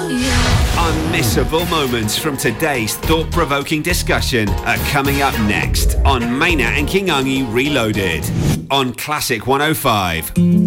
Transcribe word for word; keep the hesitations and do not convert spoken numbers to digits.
Unmissable moments from today's thought-provoking discussion are coming up next on Maynard and Kingungi Reloaded on Classic one oh five.